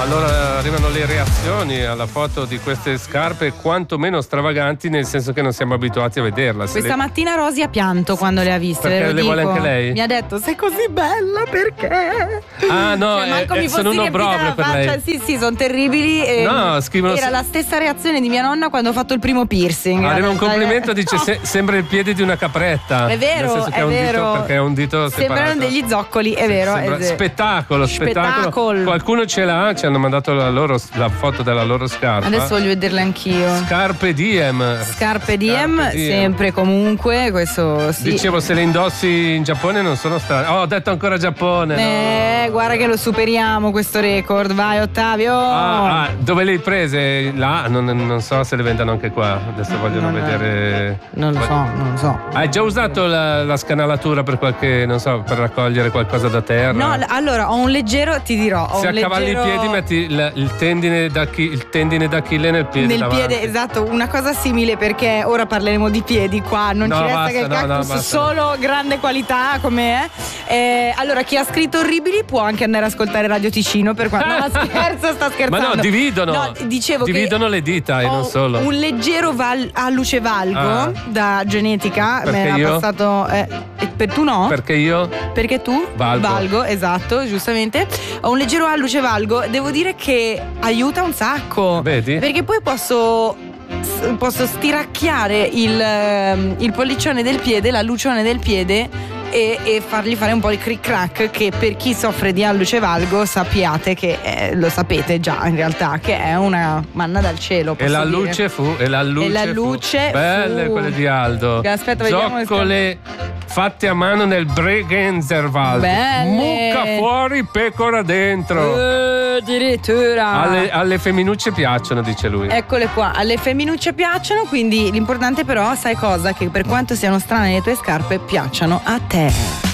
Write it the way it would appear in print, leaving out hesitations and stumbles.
Allora arrivano le reazioni alla foto di queste scarpe quantomeno stravaganti, nel senso che non siamo abituati a vederla. Questa mattina Rosy ha pianto quando le ha viste. Perché le vuole anche lei? Mi ha detto sei così bella perché? Ah no, sono un obbrobrio per lei. Sì, sono terribili. No, scrivono. Era la stessa reazione di mia nonna quando ho fatto il primo piercing. Arriva un complimento, dice sembra il piede di una capretta. È vero, nel senso che è vero. Dito, perché è un dito separato. Sembrano degli zoccoli, è vero. Spettacolo. Qualcuno ce l'ha, ci hanno mandato la foto della loro scarpa. Adesso voglio vederla anch'io. Scarpe Diem, sempre comunque, questo sì. Dicevo, se le indossi in Giappone non sono strane. Oh, ho detto ancora Giappone. No. Guarda che lo superiamo questo record, vai Ottavio. Dove le hai prese? Là? Non so se le vendono anche qua. Adesso vogliono vedere. Non lo so. Hai già usato la scanalatura per per raccogliere qualcosa da terra? No, allora ho un leggero, ti dirò. Se accavalli i piedi metti il tendine d'Achille nel piede. Esatto, una cosa simile, perché ora parleremo di piedi qua, non ci resta che il cactus, solo grande qualità come è. Allora, chi ha scritto orribili può anche andare ad ascoltare Radio Ticino per quando sta scherzando. Ma no, dividono. No, dicevo dividono le dita e non solo. Un leggero alluce valgo da genetica. Perché mi ha passato. Per tu no? Perché io? Perché tu? Valgo, esatto, giustamente. Ho un leggero alluce valgo. Devo dire che aiuta un sacco. Vedi? Perché poi posso stiracchiare il pollicione del piede, l'allucione del piede e fargli fare un po' di cric crack, che per chi soffre di alluce valgo sappiate che lo sapete già in realtà che è una manna dal cielo. E la luce fu. Belle quelle di Aldo. Aspetta, zoccole fatte a mano nel Bregenzerwald. Belle. Mucca fuori, pecora dentro. Addirittura. Alle femminucce piacciono, dice lui. Eccole qua, alle femminucce piacciono, quindi l'importante però, sai cosa? Che per quanto siano strane le tue scarpe, piacciono a te.